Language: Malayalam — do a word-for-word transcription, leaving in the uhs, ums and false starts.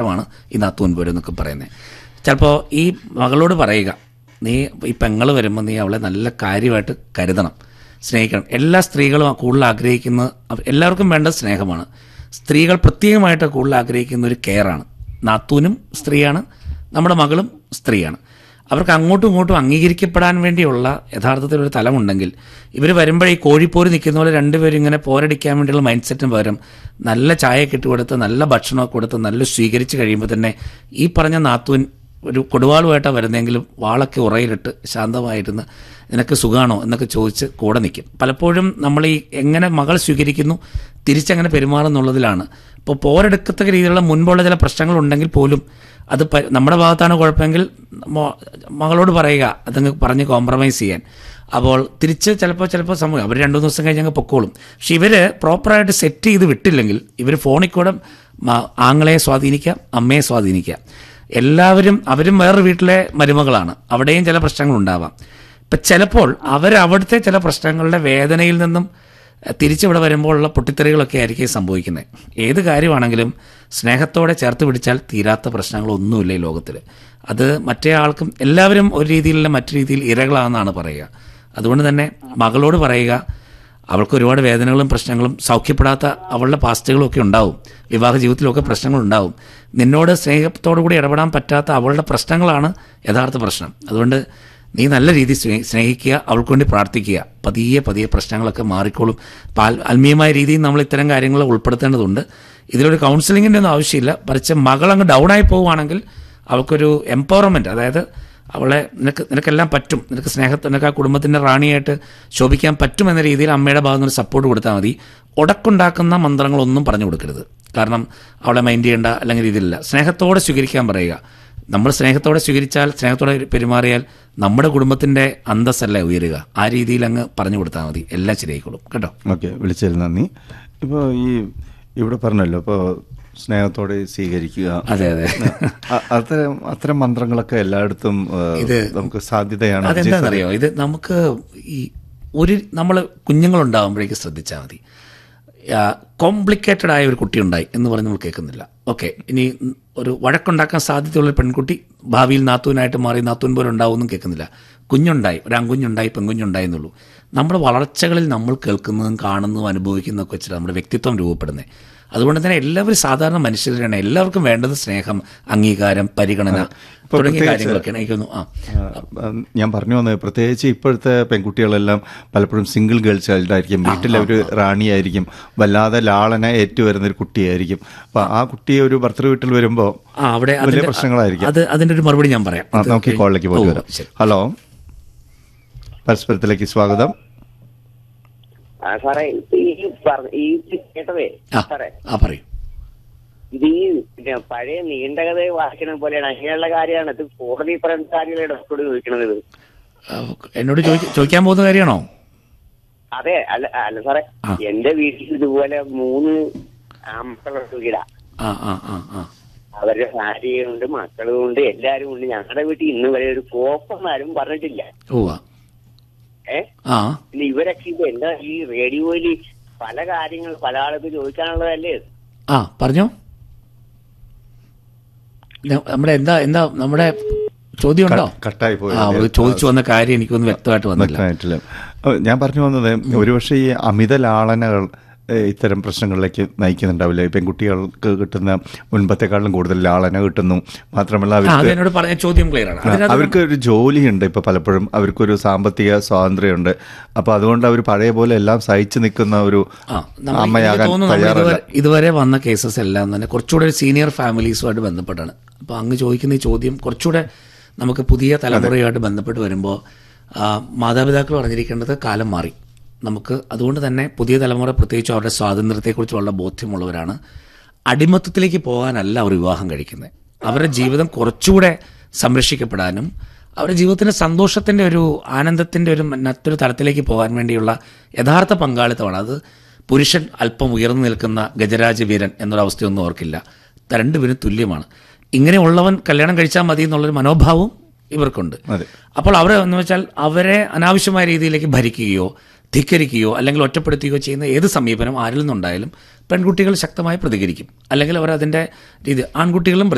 സ്നേഹമാണ് ഈ നാത്തൂൻ പോര് എന്നൊക്കെ പറയുന്നത്. ചിലപ്പോൾ ഈ മകളോട് പറയുക, നീ ഈ പെങ്ങൾ വരുമ്പോൾ നീ അവളെ നല്ല കാര്യമായിട്ട് കരുതണം, സ്നേഹിക്കണം. എല്ലാ സ്ത്രീകളും കൂടുതൽ ആഗ്രഹിക്കുന്നത്, എല്ലാവർക്കും വേണ്ട സ്നേഹമാണ്. സ്ത്രീകൾ പ്രത്യേകമായിട്ട് കൂടുതൽ ആഗ്രഹിക്കുന്ന ഒരു കെയറാണ്. നാത്തൂനും സ്ത്രീയാണ്, നമ്മുടെ മകളും സ്ത്രീയാണ്. അവർക്ക് അങ്ങോട്ടും ഇങ്ങോട്ടും അംഗീകരിക്കപ്പെടാൻ വേണ്ടിയുള്ള യഥാർത്ഥത്തിലൊരു തലമുണ്ടെങ്കിൽ ഇവർ വരുമ്പോഴേ ഈ കോഴിപ്പോര് നിൽക്കുന്ന പോലെ രണ്ടുപേരും ഇങ്ങനെ പോരടിക്കാൻ വേണ്ടിയുള്ള മൈൻഡ് സെറ്റിന് പകരം നല്ല ചായയൊക്കെ ഇട്ട് കൊടുത്ത് നല്ല ഭക്ഷണമൊക്കെ കൊടുത്ത് നല്ല സ്വീകരിച്ച് കഴിയുമ്പോൾ തന്നെ ഈ പറഞ്ഞ നാത്തൂൻ ഒരു കൊടുവാളുമായിട്ടാണ് വരുന്നതെങ്കിലും വാളൊക്കെ ഉറയിലിട്ട് ശാന്തമായിരുന്ന് നിനക്ക് സുഖമാണോ എന്നൊക്കെ ചോദിച്ച് കൂടെ നിൽക്കും. പലപ്പോഴും നമ്മൾ ഈ എങ്ങനെ മകൾ സ്വീകരിക്കുന്നു, തിരിച്ചെങ്ങനെ പെരുമാറുന്നുള്ളതിലാണ്. ഇപ്പോൾ പോരെടുക്കത്തക്ക രീതിയിലുള്ള മുൻപുള്ള ചില പ്രശ്നങ്ങളുണ്ടെങ്കിൽ പോലും അത് നമ്മുടെ ഭാഗത്താണ് കുഴപ്പമെങ്കിൽ മകളോട് പറയുക, അതങ്ങ് പറഞ്ഞ് കോംപ്രമൈസ് ചെയ്യാൻ. അപ്പോൾ തിരിച്ച് ചിലപ്പോൾ ചിലപ്പോൾ സമയം അവർ രണ്ടു ദിവസം കഴിഞ്ഞ് അങ്ങ് പൊക്കോളും. പക്ഷെ ഇവർ പ്രോപ്പറായിട്ട് സെറ്റ് ചെയ്ത് വിട്ടില്ലെങ്കിൽ ഇവർ ഫോണിൽ കൂടെ ആങ്ങളെ സ്വാധീനിക്കാം, അമ്മയെ സ്വാധീനിക്കാം. എല്ലാവരും അവരും വേറൊരു വീട്ടിലെ മരുമകളാണ്, അവിടെയും ചില പ്രശ്നങ്ങളുണ്ടാവാം. ഇപ്പം ചിലപ്പോൾ അവരവിടുത്തെ ചില പ്രശ്നങ്ങളുടെ വേദനയിൽ നിന്നും തിരിച്ചിവിടെ വരുമ്പോഴുള്ള പൊട്ടിത്തെറികളൊക്കെ ആയിരിക്കും സംഭവിക്കുന്നത്. ഏത് കാര്യമാണെങ്കിലും സ്നേഹത്തോടെ ചേർത്ത് പിടിച്ചാൽ തീരാത്ത പ്രശ്നങ്ങളൊന്നുമില്ല ഈ ലോകത്തിൽ. അത് മറ്റേ ആൾക്കും എല്ലാവരും ഒരു രീതിയിലുള്ള മറ്റു രീതിയിൽ ഇരകളാണെന്നാണ് പറയുക. അതുകൊണ്ട് തന്നെ മകളോട് പറയുക, അവൾക്ക് ഒരുപാട് വേദനകളും പ്രശ്നങ്ങളും സൗഖ്യപ്പെടാത്ത അവളുടെ പാസ്റ്റുകളും ഒക്കെ ഉണ്ടാവും, വിവാഹ ജീവിതത്തിലൊക്കെ പ്രശ്നങ്ങളുണ്ടാവും. നിന്നോട് സ്നേഹത്തോടു കൂടി ഇടപെടാൻ പറ്റാത്ത അവളുടെ പ്രശ്നങ്ങളാണ് യഥാർത്ഥ പ്രശ്നം. അതുകൊണ്ട് നീ നല്ല രീതിയിൽ സ്നേഹിക്കുക, അവൾക്ക് വേണ്ടി പ്രാർത്ഥിക്കുക. പതിയെ പതിയെ പ്രശ്നങ്ങളൊക്കെ മാറിക്കോളും. ആത്മീയമായ രീതിയിൽ നമ്മൾ ഇത്തരം കാര്യങ്ങൾ ഉൾപ്പെടുത്തേണ്ടതുണ്ട്. ഇതിലൊരു കൗൺസിലിങ്ങിൻ്റെ ഒന്നും ആവശ്യമില്ല. മറിച്ച് മകളങ്ങ് ഡൗണായി പോവുകയാണെങ്കിൽ അവൾക്കൊരു എംപവർമെൻറ്റ്, അതായത് അവളെ നിനക്ക് നിനക്കെല്ലാം പറ്റും, നിനക്ക് സ്നേഹത്തെ നിനക്ക് ആ കുടുംബത്തിൻ്റെ റാണിയായിട്ട് ശോഭിക്കാൻ പറ്റുമെന്ന രീതിയിൽ അമ്മയുടെ ഭാഗത്ത് നിന്ന് സപ്പോർട്ട് കൊടുത്താൽ മതി. ഉടക്കുണ്ടാക്കുന്ന മന്ത്രങ്ങളൊന്നും പറഞ്ഞു കൊടുക്കരുത്. കാരണം അവളെ മൈൻഡ് ചെയ്യേണ്ട അല്ലെങ്കിൽ രീതിയിലില്ല. സ്നേഹത്തോടെ സ്വീകരിക്കാൻ പറയുക. നമ്മൾ സ്നേഹത്തോടെ സ്വീകരിച്ചാൽ, സ്നേഹത്തോടെ പെരുമാറിയാൽ നമ്മുടെ കുടുംബത്തിൻ്റെ അന്തസ്സല്ലേ ഉയരുക. ആ രീതിയിൽ അങ്ങ് പറഞ്ഞു കൊടുത്താൽ മതി, എല്ലാം ശരിയായിക്കോളും കേട്ടോ. ഓക്കെ, വിളിച്ചതിൽ നന്ദി. ഇപ്പോൾ ഈ ഇവിടെ പറഞ്ഞല്ലോ, ഇപ്പോൾ സ്നേഹത്തോടെ സ്വീകരിക്കുക, അതെ അതെ അത്തരം അത്തരം മന്ത്രങ്ങളൊക്കെ എല്ലായിടത്തും ഇത് നമുക്ക് സാധ്യതയാണ്. അതെന്താണെന്നറിയോ, ഇത് നമുക്ക് ഈ ഒരു നമ്മൾ കുഞ്ഞുങ്ങളുണ്ടാകുമ്പോഴേക്ക് ശ്രദ്ധിച്ചാൽ മതി. കോംപ്ലിക്കേറ്റഡ് ആയ ഒരു കുട്ടി ഉണ്ടായി എന്ന് പറഞ്ഞ് നമ്മൾ കേൾക്കുന്നില്ല. ഓക്കെ, ഇനി ഒരു വഴക്കുണ്ടാക്കാൻ സാധ്യതയുള്ള പെൺകുട്ടി ഭാവിയിൽ നാത്തൂനായിട്ട് മാറി നാത്തൂൻ പോലെ ഉണ്ടാവുമെന്നും കേൾക്കുന്നില്ല. കുഞ്ഞുണ്ടായി, ഒരു ആൺകുഞ്ഞുണ്ടായി, പെൺകുഞ്ഞുണ്ടായി എന്നുള്ളൂ. നമ്മുടെ വളർച്ചകളിൽ നമ്മൾ കേൾക്കുന്നതും കാണുന്നതും അനുഭവിക്കുന്നതൊക്കെ വെച്ചിട്ട് നമ്മുടെ വ്യക്തിത്വം രൂപപ്പെടുന്നത്. അതുകൊണ്ട് തന്നെ എല്ലാവരും സാധാരണ മനുഷ്യരാണ്. എല്ലാവർക്കും വേണ്ടത് സ്നേഹം, അംഗീകാരം, പരിഗണന തുടങ്ങിയ കാര്യങ്ങളൊക്കെയാണ് എനിക്കൊന്നു. ആ ഞാൻ പറഞ്ഞു വന്നത്, പ്രത്യേകിച്ച് ഇപ്പോഴത്തെ പെൺകുട്ടികളെല്ലാം പലപ്പോഴും സിംഗിൾ ഗേൾ ചൈൽഡ് ആയിരിക്കും, വീട്ടിലെ ഒരു റാണിയായിരിക്കും, വല്ലാതെ ലാളന ഏറ്റുവരുന്നൊരു കുട്ടിയായിരിക്കും. അപ്പം ആ കുട്ടിയെ ഒരു ഭർത്തൃ വീട്ടിൽ വരുമ്പോൾ അവിടെ വലിയ പ്രശ്നങ്ങളായിരിക്കും. അത് അതിൻ്റെ ഒരു മറുപടി ഞാൻ പറയാം. നമുക്ക് ഈ കോളിലേക്ക് പോയി വരാം. ഹലോ, പരസ്പരത്തിലേക്ക് സ്വാഗതം. സാറേ, ഈ കേട്ടതേ സാറേ, ഇത് ഈ പിന്നെ പഴയ നീണ്ട കഥ വായിക്കണ പോലെയാണ്. അങ്ങനെയുള്ള കാര്യമാണ് ഇത്. കോടതി പറയുന്ന കാര്യങ്ങളെ ഡോക്ടറോട് ചോദിക്കണത്. ഇത് എന്നോട് ചോദിക്കാൻ പോകുന്ന കാര്യമാണോ? അതെ. അല്ല അല്ല സാറേ, എന്റെ വീട്ടിൽ ഇതുപോലെ മൂന്ന് ആമക്കളുണ്ട് വീടാ. അവരുടെ ഭാര്യയുണ്ട്, മക്കളുമുണ്ട്, എല്ലാരും ഉണ്ട്. ഞങ്ങളുടെ വീട്ടിൽ ഇന്ന് വരെ ഒരു കോപ്പൊന്നും ആരും പറഞ്ഞിട്ടില്ല. ഏഹ് പിന്നെ ഇവരൊക്കെ ഇത് എന്താ ഈ റേഡിയോയിൽ പല കാര്യങ്ങൾ പല ആൾക്ക് ചോദിക്കാനുള്ളതല്ലേ? ആ പറഞ്ഞോ. നമ്മുടെ എന്താ എന്താ നമ്മുടെ ചോദ്യം ഉണ്ടോ? കട്ടായി പോയി. ചോദിച്ചു വന്ന കാര്യം എനിക്കൊന്ന് വ്യക്തമായിട്ട് വന്നില്ല. ഞാൻ പറഞ്ഞു വന്നത്, ഒരുപക്ഷെ ഈ അമിത ലാളനകൾ ഇത്തരം പ്രശ്നങ്ങളിലേക്ക് നയിക്കുന്നുണ്ടാവില്ല. പെൺകുട്ടികൾക്ക് കിട്ടുന്ന മുൻപത്തെക്കാളും കൂടുതൽ ലാളന കിട്ടുന്നു. മാത്രമല്ല അവർക്ക് ചോദ്യം ക്ലിയർ ആണ്. അവർക്ക് ഒരു ജോലിയുണ്ട്, ഇപ്പൊ പലപ്പോഴും അവർക്കൊരു സാമ്പത്തിക സ്വാതന്ത്ര്യമുണ്ട്. അപ്പൊ അതുകൊണ്ട് അവർ പഴയ പോലെ എല്ലാം സഹിച്ചു നിൽക്കുന്ന ഒരു അമ്മയാകാൻ തയ്യാറല്ല. ഇതുവരെ വന്ന കേസസ് എല്ലാം തന്നെ കുറച്ചുകൂടെ സീനിയർ ഫാമിലീസുമായിട്ട് ബന്ധപ്പെട്ടാണ്. അപ്പൊ അങ്ങ് ചോദിക്കുന്ന ഈ ചോദ്യം കുറച്ചുകൂടെ നമുക്ക് പുതിയ തലമുറയുമായിട്ട് ബന്ധപ്പെട്ട് വരുമ്പോൾ മാതാപിതാക്കൾ പറഞ്ഞിരിക്കേണ്ടത് കാലം മാറി നമുക്ക്. അതുകൊണ്ട് തന്നെ പുതിയ തലമുറ പ്രത്യേകിച്ച് അവരുടെ സ്വാതന്ത്ര്യത്തെക്കുറിച്ചുള്ള ബോധ്യമുള്ളവരാണ്. അടിമത്തത്തിലേക്ക് പോകാനല്ല അവർ വിവാഹം കഴിക്കുന്നത്. അവരുടെ ജീവിതം കുറച്ചുകൂടെ സംരക്ഷിക്കപ്പെടാനും അവരുടെ ജീവിതത്തിൻ്റെ സന്തോഷത്തിൻ്റെ ഒരു ആനന്ദത്തിൻ്റെ ഒരു മറ്റൊരു തലത്തിലേക്ക് പോകാൻ വേണ്ടിയുള്ള യഥാർത്ഥ പങ്കാളിത്തമാണ് അത്. പുരുഷൻ അല്പം ഉയർന്നു നിൽക്കുന്ന ഗജരാജ വീരൻ എന്നൊരവസ്ഥയൊന്നും ഓർക്കില്ല. രണ്ടുപേരും തുല്യമാണ്. ഇങ്ങനെയുള്ളവൻ കല്യാണം കഴിച്ചാൽ മതി എന്നുള്ളൊരു മനോഭാവവും ഇവർക്കുണ്ട്. അപ്പോൾ അവർ എന്ന് വെച്ചാൽ അവരെ അനാവശ്യമായ രീതിയിലേക്ക് ഭരിക്കുകയോ ധിക്കരിക്കുകയോ അല്ലെങ്കിൽ ഒറ്റപ്പെടുത്തുകയോ ചെയ്യുന്ന ഏത് സമീപനം ആരിൽ നിന്നുണ്ടായാലും പെൺകുട്ടികൾ ശക്തമായി പ്രതികരിക്കും. അല്ലെങ്കിൽ അവർ അതിൻ്റെ രീതി ആൺകുട്ടികളും